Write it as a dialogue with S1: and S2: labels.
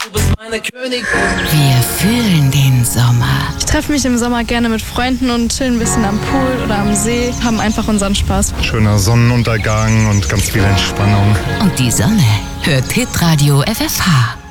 S1: Du bist meine Königin.
S2: Wir fühlen den Sommer.
S3: Ich treffe mich im Sommer gerne mit Freunden und chillen ein bisschen am Pool oder am See, haben einfach unseren Spaß.
S4: Schöner Sonnenuntergang und ganz viel Entspannung.
S2: Und die Sonne hört Hitradio FFH.